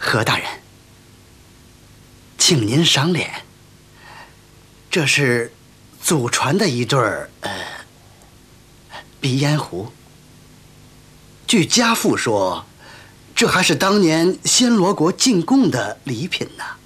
何大人，请您赏脸。这是祖传的一对鼻烟壶。据家父说，这还是当年暹罗国进贡的礼品呢。